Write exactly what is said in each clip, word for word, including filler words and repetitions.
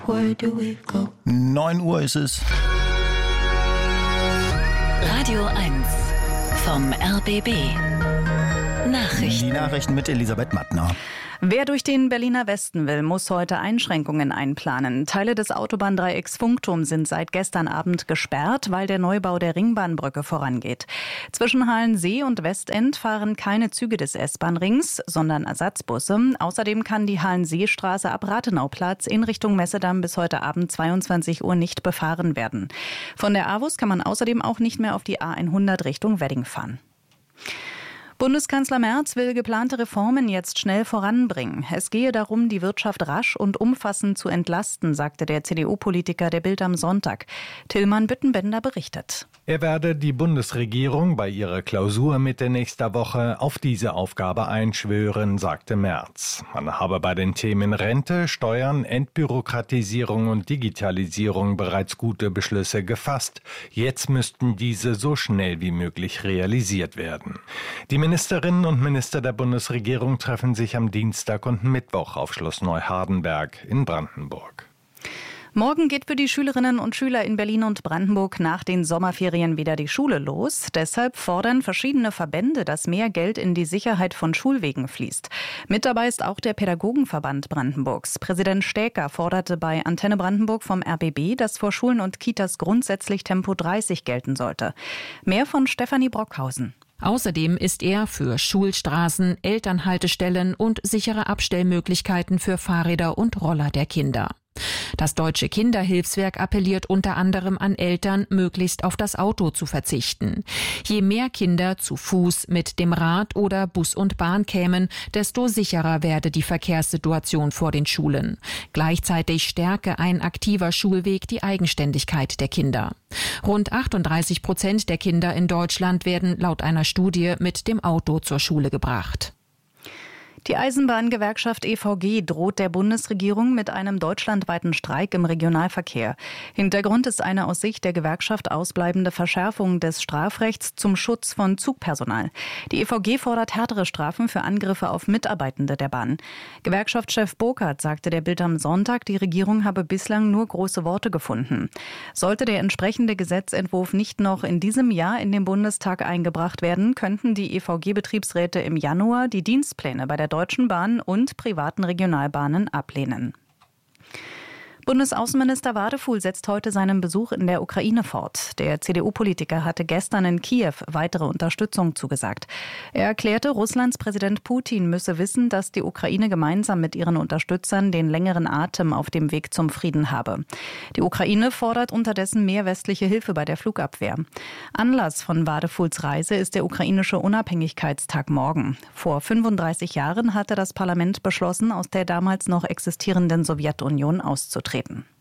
Where do we go? neun Uhr ist es. Radio eins vom R B B. Nachrichten. Die Nachrichten mit Elisabeth Mattner. Wer durch den Berliner Westen will, muss heute Einschränkungen einplanen. Teile des Autobahndreiecks Funkturm sind seit gestern Abend gesperrt, weil der Neubau der Ringbahnbrücke vorangeht. Zwischen Halensee und Westend fahren keine Züge des S-Bahn-Rings, sondern Ersatzbusse. Außerdem kann die Halenseestraße ab Rathenauplatz in Richtung Messedamm bis heute Abend zweiundzwanzig Uhr nicht befahren werden. Von der A W U S kann man außerdem auch nicht mehr auf die A hundert Richtung Wedding fahren. Bundeskanzler Merz will geplante Reformen jetzt schnell voranbringen. Es gehe darum, die Wirtschaft rasch und umfassend zu entlasten, sagte der C D U-Politiker der Bild am Sonntag. Tillmann Büttenbender berichtet. Er werde die Bundesregierung bei ihrer Klausur Mitte nächster Woche auf diese Aufgabe einschwören, sagte Merz. Man habe bei den Themen Rente, Steuern, Entbürokratisierung und Digitalisierung bereits gute Beschlüsse gefasst. Jetzt müssten diese so schnell wie möglich realisiert werden. Die Ministerinnen und Minister der Bundesregierung treffen sich am Dienstag und Mittwoch auf Schloss Neuhardenberg in Brandenburg. Morgen geht für die Schülerinnen und Schüler in Berlin und Brandenburg nach den Sommerferien wieder die Schule los. Deshalb fordern verschiedene Verbände, dass mehr Geld in die Sicherheit von Schulwegen fließt. Mit dabei ist auch der Pädagogenverband Brandenburgs. Präsident Stäker forderte bei Antenne Brandenburg vom R B B, dass vor Schulen und Kitas grundsätzlich Tempo dreißig gelten sollte. Mehr von Stefanie Brockhausen. Außerdem ist er für Schulstraßen, Elternhaltestellen und sichere Abstellmöglichkeiten für Fahrräder und Roller der Kinder. Das Deutsche Kinderhilfswerk appelliert unter anderem an Eltern, möglichst auf das Auto zu verzichten. Je mehr Kinder zu Fuß, mit dem Rad oder Bus und Bahn kämen, desto sicherer werde die Verkehrssituation vor den Schulen. Gleichzeitig stärke ein aktiver Schulweg die Eigenständigkeit der Kinder. Rund achtunddreißig Prozent der Kinder in Deutschland werden laut einer Studie mit dem Auto zur Schule gebracht. Die Eisenbahngewerkschaft E V G droht der Bundesregierung mit einem deutschlandweiten Streik im Regionalverkehr. Hintergrund ist eine aus Sicht der Gewerkschaft ausbleibende Verschärfung des Strafrechts zum Schutz von Zugpersonal. Die E V G fordert härtere Strafen für Angriffe auf Mitarbeitende der Bahn. Gewerkschaftschef Burkhardt sagte der Bild am Sonntag, die Regierung habe bislang nur große Worte gefunden. Sollte der entsprechende Gesetzentwurf nicht noch in diesem Jahr in den Bundestag eingebracht werden, könnten die E V G-Betriebsräte im Januar die Dienstpläne bei der Deutschen Bahn und privaten Regionalbahnen ablehnen. Bundesaußenminister Wadefuhl setzt heute seinen Besuch in der Ukraine fort. Der C D U-Politiker hatte gestern in Kiew weitere Unterstützung zugesagt. Er erklärte, Russlands Präsident Putin müsse wissen, dass die Ukraine gemeinsam mit ihren Unterstützern den längeren Atem auf dem Weg zum Frieden habe. Die Ukraine fordert unterdessen mehr westliche Hilfe bei der Flugabwehr. Anlass von Wadefuhls Reise ist der ukrainische Unabhängigkeitstag morgen. Vor fünfunddreißig Jahren hatte das Parlament beschlossen, aus der damals noch existierenden Sowjetunion auszutreten.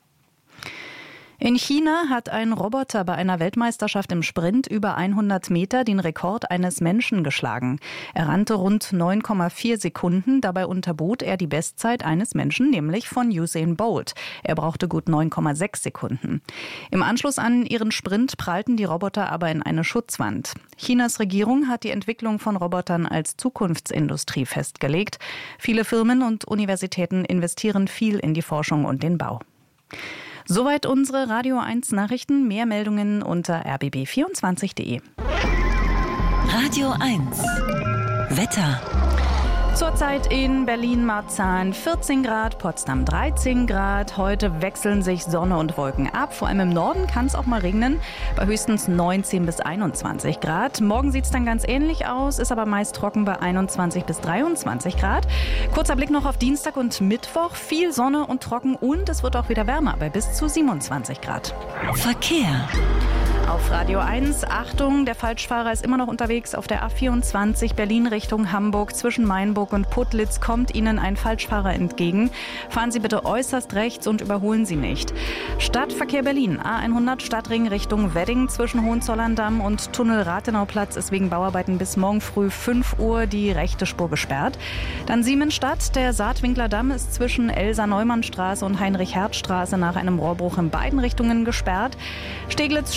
In China hat ein Roboter bei einer Weltmeisterschaft im Sprint über hundert Meter den Rekord eines Menschen geschlagen. Er rannte rund neun Komma vier Sekunden, dabei unterbot er die Bestzeit eines Menschen, nämlich von Usain Bolt. Er brauchte gut neun Komma sechs Sekunden. Im Anschluss an ihren Sprint prallten die Roboter aber in eine Schutzwand. Chinas Regierung hat die Entwicklung von Robotern als Zukunftsindustrie festgelegt. Viele Firmen und Universitäten investieren viel in die Forschung und den Bau. Soweit unsere Radio eins Nachrichten. Mehr Meldungen unter r b b vierundzwanzig punkt de. Radio eins Wetter. Zurzeit in Berlin-Marzahn vierzehn Grad, Potsdam dreizehn Grad. Heute wechseln sich Sonne und Wolken ab. Vor allem im Norden kann es auch mal regnen, bei höchstens neunzehn bis einundzwanzig Grad. Morgen sieht es dann ganz ähnlich aus, ist aber meist trocken bei einundzwanzig bis dreiundzwanzig Grad. Kurzer Blick noch auf Dienstag und Mittwoch. Viel Sonne und trocken und es wird auch wieder wärmer bei bis zu siebenundzwanzig Grad. Verkehr. Auf Radio eins, Achtung, der Falschfahrer ist immer noch unterwegs auf der A vierundzwanzig Berlin Richtung Hamburg. Zwischen Mainburg und Putlitz kommt Ihnen ein Falschfahrer entgegen. Fahren Sie bitte äußerst rechts und überholen Sie nicht. Stadtverkehr Berlin, A hundert Stadtring Richtung Wedding. Zwischen Hohenzollern-Damm und Tunnel Rathenauplatz ist wegen Bauarbeiten bis morgen früh fünf Uhr die rechte Spur gesperrt. Dann Siemensstadt, der Saatwinkler Damm ist zwischen Elsa-Neumann-Straße und Heinrich-Hertz-Straße nach einem Rohrbruch in beiden Richtungen gesperrt. Steglitz-Schmargendorf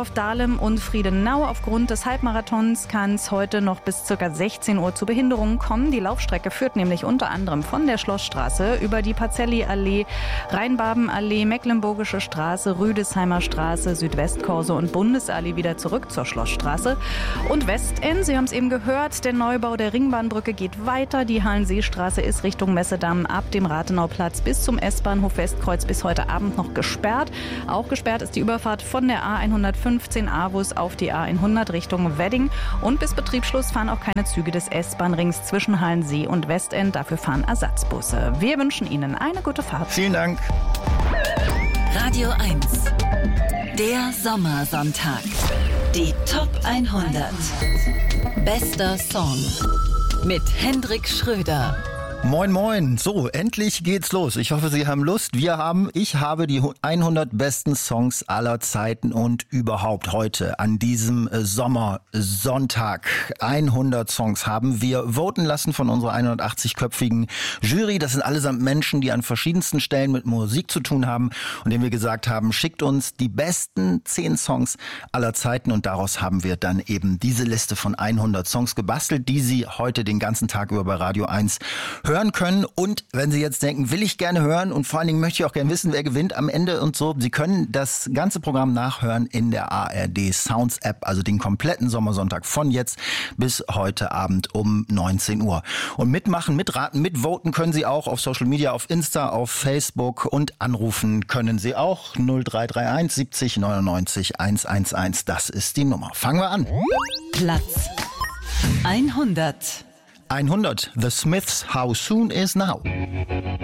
Düsseldorf, Dahlem und Friedenau. Aufgrund des Halbmarathons kann es heute noch bis ca. sechzehn Uhr zu Behinderungen kommen. Die Laufstrecke führt nämlich unter anderem von der Schlossstraße über die Pacelli-Allee, Rheinbabenallee, Mecklenburgische Straße, Rüdesheimer Straße, Südwestkorso und Bundesallee wieder zurück zur Schlossstraße. Und Westend, Sie haben es eben gehört, der Neubau der Ringbahnbrücke geht weiter. Die Hallenseestraße ist Richtung Messedamm ab dem Rathenauplatz bis zum S-Bahnhof Westkreuz bis heute Abend noch gesperrt. Auch gesperrt ist die Überfahrt von der A hundertfünfzehn Avus auf die A hundert Richtung Wedding. Und bis Betriebsschluss fahren auch keine Züge des S-Bahn-Rings zwischen Hallensee und Westend. Dafür fahren Ersatzbusse. Wir wünschen Ihnen eine gute Fahrt. Vielen Dank. Radio eins. Der Sommersonntag. Die Top hundert. Bester Song. Mit Hendrik Schröder. Moin, moin. So, endlich geht's los. Ich hoffe, Sie haben Lust. Wir haben, ich habe die hundert besten Songs aller Zeiten und überhaupt heute an diesem Sommersonntag. hundert Songs haben wir voten lassen von unserer hundertachtzig-köpfigen Jury. Das sind allesamt Menschen, die an verschiedensten Stellen mit Musik zu tun haben und denen wir gesagt haben, schickt uns die besten zehn Songs aller Zeiten und daraus haben wir dann eben diese Liste von hundert Songs gebastelt, die Sie heute den ganzen Tag über bei Radio eins hören hören können. Und wenn Sie jetzt denken, will ich gerne hören und vor allen Dingen möchte ich auch gerne wissen, wer gewinnt am Ende und so. Sie können das ganze Programm nachhören in der A R D Sounds App, also den kompletten Sommersonntag von jetzt bis heute Abend um neunzehn Uhr. Und mitmachen, mitraten, mitvoten können Sie auch auf Social Media, auf Insta, auf Facebook und anrufen können Sie auch null drei drei eins siebzig neunundneunzig hundertelf. Das ist die Nummer. Fangen wir an. Platz hundert. hundert. The Smiths, How Soon Is Now.